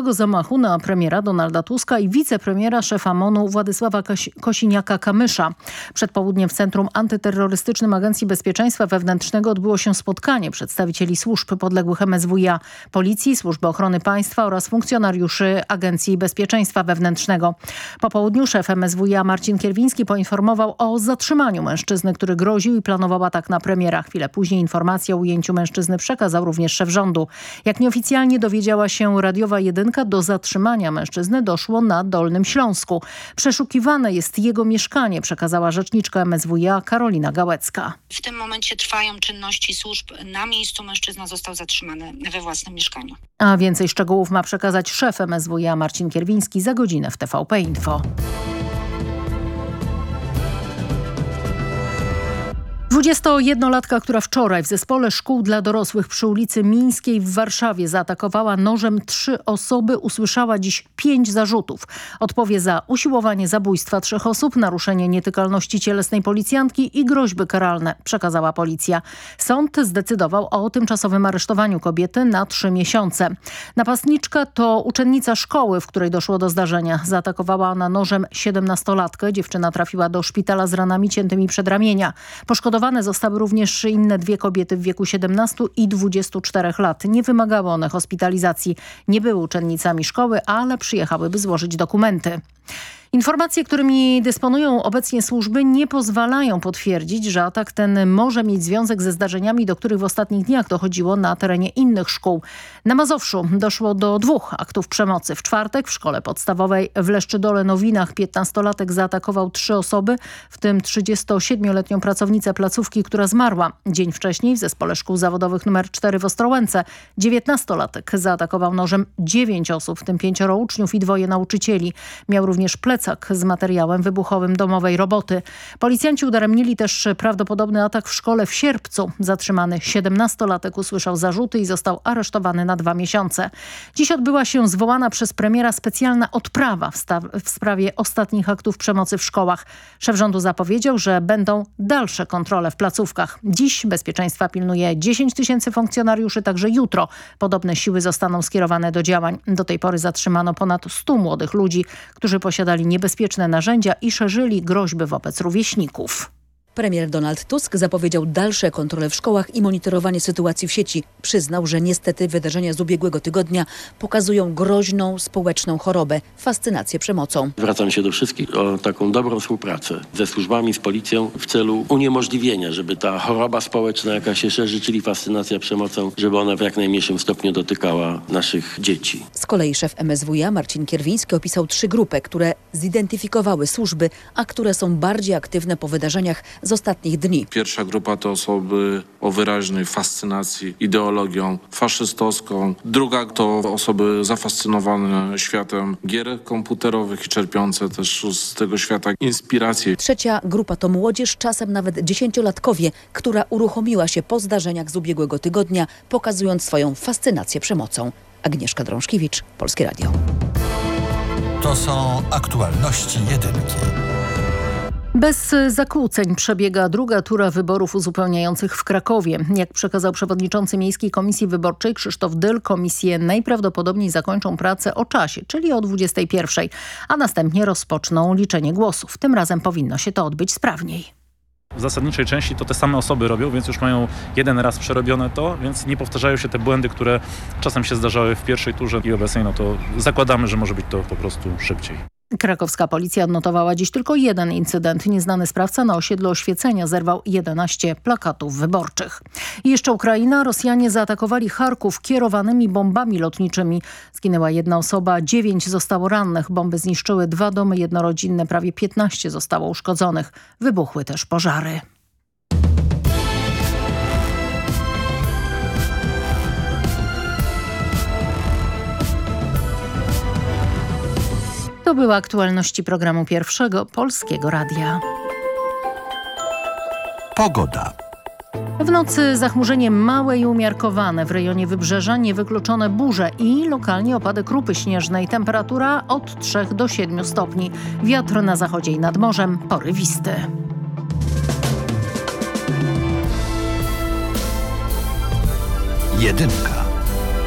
nowego zamachu na premiera Donalda Tuska i wicepremiera szefa MON-u Władysława Kosiniaka-Kamysza. Przed południem w Centrum Antyterrorystycznym Agencji Bezpieczeństwa Wewnętrznego odbyło się spotkanie przedstawicieli służb podległych MSWiA, Policji, Służby Ochrony Państwa oraz funkcjonariuszy Agencji Bezpieczeństwa Wewnętrznego. Po południu szef MSWiA Marcin Kierwiński poinformował o zatrzymaniu mężczyzny, który groził i planował atak na premiera. Chwilę później informację o ujęciu mężczyzny przekazał również szef rządu. Jak nieoficjalnie dowiedziała się radiowa Jedynka, do zatrzymania mężczyzny doszło na Dolnym Śląsku. Przeszukiwane jest jego mieszkanie, przekazała rzeczniczka MSWiA Karolina Gałecka. W tym momencie trwają czynności służb na miejscu. Mężczyzna został zatrzymany we własnym mieszkaniu. A więcej szczegółów ma przekazać szef MSWiA Marcin Kierwiński za godzinę w TVP Info. 21-latka, która wczoraj w zespole szkół dla dorosłych przy ulicy Mińskiej w Warszawie zaatakowała nożem 3 osoby, usłyszała dziś 5 zarzutów. Odpowie za usiłowanie zabójstwa 3 osób, naruszenie nietykalności cielesnej policjantki i groźby karalne, przekazała policja. Sąd zdecydował o tymczasowym aresztowaniu kobiety na 3 miesiące. Napastniczka to uczennica szkoły, w której doszło do zdarzenia. Zaatakowała ona nożem 17-latkę. Dziewczyna trafiła do szpitala z ranami ciętymi przedramienia. Poszkodowane zostały również inne 2 kobiety w wieku 17 i 24 lat. Nie wymagały one hospitalizacji. Nie były uczennicami szkoły, ale przyjechały, by złożyć dokumenty. Informacje, którymi dysponują obecnie służby, nie pozwalają potwierdzić, że atak ten może mieć związek ze zdarzeniami, do których w ostatnich dniach dochodziło na terenie innych szkół. Na Mazowszu doszło do 2 aktów przemocy. W czwartek w szkole podstawowej w Leszczydole-Nowinach 15-latek zaatakował 3 osoby, w tym 37-letnią pracownicę placówki, która zmarła. Dzień wcześniej w zespole szkół zawodowych nr 4 w Ostrołęce 19-latek zaatakował nożem 9 osób, w tym 5 uczniów i 2 nauczycieli. Miał również plecak z materiałem wybuchowym domowej roboty. Policjanci udaremnili też prawdopodobny atak w szkole w Sierpcu. Zatrzymany 17-latek usłyszał zarzuty i został aresztowany na 2 miesiące. Dziś odbyła się zwołana przez premiera specjalna odprawa w sprawie ostatnich aktów przemocy w szkołach. Szef rządu zapowiedział, że będą dalsze kontrole w placówkach. Dziś bezpieczeństwa pilnuje 10 000 funkcjonariuszy, także jutro podobne siły zostaną skierowane do działań. Do tej pory zatrzymano ponad 100 młodych ludzi, którzy posiadali niebezpieczne narzędzia i szerzyli groźby wobec rówieśników. Premier Donald Tusk zapowiedział dalsze kontrole w szkołach i monitorowanie sytuacji w sieci. Przyznał, że niestety wydarzenia z ubiegłego tygodnia pokazują groźną społeczną chorobę, fascynację przemocą. Zwracam się do wszystkich o taką dobrą współpracę ze służbami, z policją w celu uniemożliwienia, żeby ta choroba społeczna, jaka się szerzy, czyli fascynacja przemocą, żeby ona w jak najmniejszym stopniu dotykała naszych dzieci. Z kolei szef MSWiA Marcin Kierwiński opisał 3 grupy, które zidentyfikowały służby, a które są bardziej aktywne po wydarzeniach z ostatnich dni. Pierwsza grupa to osoby o wyraźnej fascynacji ideologią faszystowską. Druga to osoby zafascynowane światem gier komputerowych i czerpiące też z tego świata inspiracje. Trzecia grupa to młodzież, czasem nawet 10-latkowie, która uruchomiła się po zdarzeniach z ubiegłego tygodnia, pokazując swoją fascynację przemocą. Agnieszka Drążkiewicz, Polskie Radio. To są aktualności Jedynki. Bez zakłóceń przebiega druga tura wyborów uzupełniających w Krakowie. Jak przekazał przewodniczący Miejskiej Komisji Wyborczej Krzysztof Dyl, komisje najprawdopodobniej zakończą pracę o czasie, czyli o 21:00, a następnie rozpoczną liczenie głosów. Tym razem powinno się to odbyć sprawniej. W zasadniczej części to te same osoby robią, więc już mają jeden raz przerobione to, więc nie powtarzają się te błędy, które czasem się zdarzały w pierwszej turze i obecnej, no to zakładamy, że może być to po prostu szybciej. Krakowska policja odnotowała dziś tylko 1 incydent. Nieznany sprawca na osiedlu Oświecenia zerwał 11 plakatów wyborczych. I jeszcze Ukraina. Rosjanie zaatakowali Charków kierowanymi bombami lotniczymi. Zginęła 1 osoba, 9 zostało rannych. Bomby zniszczyły 2 domy jednorodzinne, prawie 15 zostało uszkodzonych. Wybuchły też pożary. To były aktualności programu Pierwszego Polskiego Radia. Pogoda. W nocy zachmurzenie małe i umiarkowane. W rejonie wybrzeża niewykluczone burze i lokalnie opady krupy śnieżnej. Temperatura od 3 do 7 stopni. Wiatr na zachodzie i nad morzem porywisty. Jedynka.